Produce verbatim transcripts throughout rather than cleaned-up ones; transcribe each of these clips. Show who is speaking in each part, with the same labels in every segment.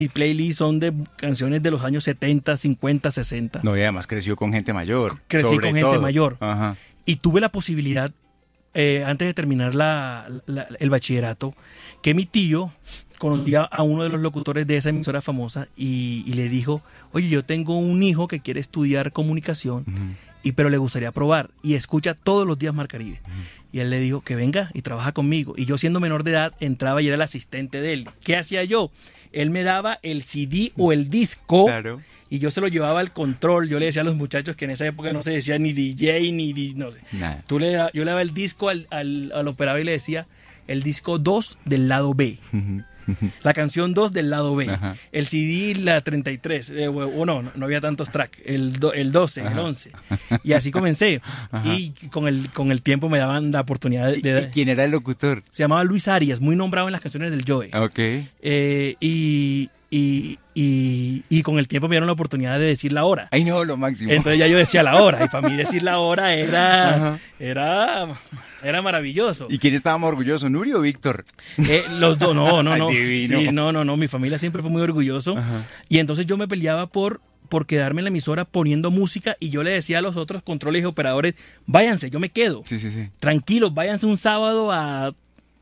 Speaker 1: Mi playlist son de canciones de los años setenta, cincuenta, sesenta.
Speaker 2: No, y además creció con gente mayor.
Speaker 1: Crecí
Speaker 2: sobre
Speaker 1: con gente
Speaker 2: todo.
Speaker 1: mayor.
Speaker 2: Ajá.
Speaker 1: Y tuve la posibilidad, eh, antes de terminar la, la, el bachillerato, que mi tío conocía a uno de los locutores de esa emisora famosa y, y le dijo, oye, yo tengo un hijo que quiere estudiar comunicación, uh-huh. y pero le gustaría probar y escucha todos los días Mar Caribe. Uh-huh. Y él le dijo que venga y trabaja conmigo. Y yo, siendo menor de edad, entraba y era el asistente de él. ¿Qué hacía yo? Él me daba el C D o el disco,
Speaker 2: claro.
Speaker 1: y yo se lo llevaba al control. Yo le decía a los muchachos que en esa época no se decía ni D J ni D J, no sé.
Speaker 2: Nada.
Speaker 1: Tú le, yo le daba el disco al, al, al operador y le decía el disco dos del lado B. Uh-huh. La canción dos del lado B. Ajá. El C D, la treinta y tres, eh, o, o no, no había tantos tracks, el, do, el doce, ajá. el once. Y así comencé. Ajá. Y con el, con el tiempo me daban la oportunidad de... de
Speaker 2: ¿Y quién era el locutor?
Speaker 1: Se llamaba Luis Arias, muy nombrado en las canciones del Joe.
Speaker 2: Ok.
Speaker 1: Eh, y... Y, y, y con el tiempo me dieron la oportunidad de decir la hora.
Speaker 2: Ay, no, lo máximo.
Speaker 1: Entonces ya yo decía la hora. Y para mí decir la hora era, era, era maravilloso.
Speaker 2: ¿Y quién estaba más orgulloso, Nuri o Víctor?
Speaker 1: Eh, los dos, no, no, no.
Speaker 2: Ay,
Speaker 1: sí, no, no, no. Mi familia siempre fue muy orgulloso. Ajá. Y entonces yo me peleaba por, por quedarme en la emisora poniendo música. Y yo le decía a los otros controles y operadores, váyanse, yo me quedo.
Speaker 2: Sí, sí, sí.
Speaker 1: Tranquilos, váyanse un sábado a...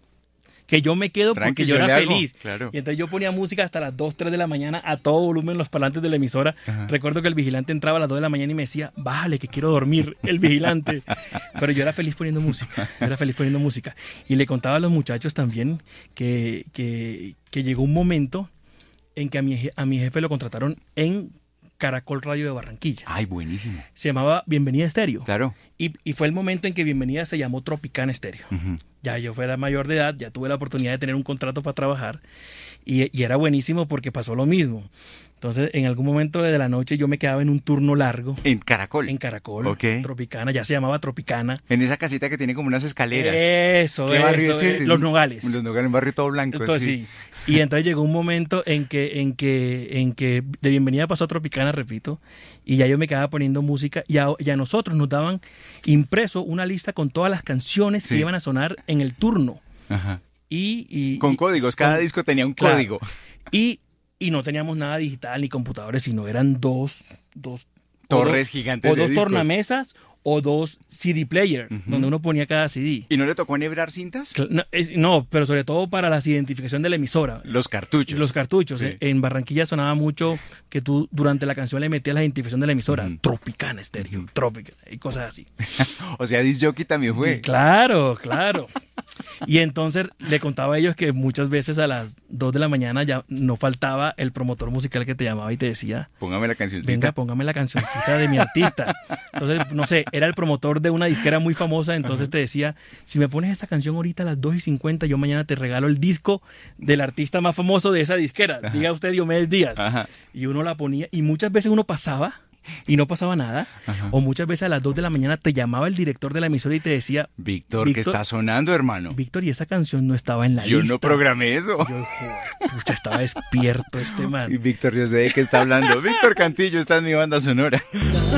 Speaker 1: que yo me quedo porque yo, yo era feliz.
Speaker 2: Claro.
Speaker 1: Y entonces yo ponía música hasta las dos, tres de la mañana a todo volumen en los parlantes de la emisora. Ajá. Recuerdo que el vigilante entraba a las dos de la mañana y me decía, bájale que quiero dormir, el vigilante. Pero yo era feliz poniendo música, yo era feliz poniendo música. Y le contaba a los muchachos también que, que, que llegó un momento en que a mi, a mi jefe lo contrataron en Caracol Radio de Barranquilla.
Speaker 2: Ay, buenísimo.
Speaker 1: Se llamaba Bienvenida Estéreo.
Speaker 2: Claro.
Speaker 1: Y, y fue el momento en que Bienvenida se llamó Tropicana Estéreo. Uh-huh. Ya yo fuera mayor de edad, ya tuve la oportunidad de tener un contrato para trabajar y, y era buenísimo porque pasó lo mismo. Entonces, en algún momento de la noche yo me quedaba en un turno largo.
Speaker 2: ¿En Caracol?
Speaker 1: En Caracol,
Speaker 2: okay.
Speaker 1: Tropicana, ya se llamaba Tropicana.
Speaker 2: En esa casita que tiene como unas escaleras.
Speaker 1: Eso,
Speaker 2: ¿Qué
Speaker 1: eso,
Speaker 2: barrio es ese?
Speaker 1: Los Nogales.
Speaker 2: Los Nogales, un barrio todo blanco.
Speaker 1: Entonces, sí. sí. Y entonces llegó un momento en que, en que, en que de Bienvenida pasó a Tropicana, repito, y ya yo me quedaba poniendo música y a, y a nosotros nos daban impreso una lista con todas las canciones sí. que iban a sonar en el turno.
Speaker 2: Ajá.
Speaker 1: Y, y,
Speaker 2: con
Speaker 1: y,
Speaker 2: códigos, cada con, disco tenía un
Speaker 1: claro,
Speaker 2: código.
Speaker 1: Y, y no teníamos nada digital ni computadores, sino eran dos, dos
Speaker 2: torres
Speaker 1: o
Speaker 2: gigantes
Speaker 1: o
Speaker 2: de
Speaker 1: dos
Speaker 2: discos.
Speaker 1: tornamesas o dos C D player, uh-huh. donde uno ponía cada C D.
Speaker 2: ¿Y no le tocó enhebrar cintas?
Speaker 1: No, es, no, pero sobre todo para la identificación de la emisora.
Speaker 2: Los cartuchos.
Speaker 1: Los cartuchos.
Speaker 2: Sí.
Speaker 1: Eh. En Barranquilla sonaba mucho que tú durante la canción le metías la identificación de la emisora. Uh-huh. Tropicana Estéreo, uh-huh. Tropicana, y cosas así.
Speaker 2: O sea, disc jockey también fue.
Speaker 1: Y claro, claro. Y entonces le contaba a ellos que muchas veces a las dos de la mañana ya no faltaba el promotor musical que te llamaba y te decía,
Speaker 2: póngame la cancioncita.
Speaker 1: Venga, póngame la cancioncita de mi artista. Entonces, no sé, era el promotor de una disquera muy famosa, entonces uh-huh. te decía, si me pones esta canción ahorita a las dos y cincuenta, yo mañana te regalo el disco del artista más famoso de esa disquera. Uh-huh. Diga usted Diomedes Díaz. Uh-huh. Y uno la ponía, y muchas veces uno pasaba y no pasaba nada, ajá. o muchas veces a las dos de la mañana te llamaba el director de la emisora y te decía,
Speaker 2: Víctor, ¿qué está sonando, hermano?
Speaker 1: Víctor, y esa canción no estaba en la
Speaker 2: yo
Speaker 1: lista.
Speaker 2: Yo no programé eso.
Speaker 1: Yo, pucha, estaba despierto este man.
Speaker 2: Y Víctor, yo sé de qué está hablando. Víctor Cantillo está en mi banda sonora.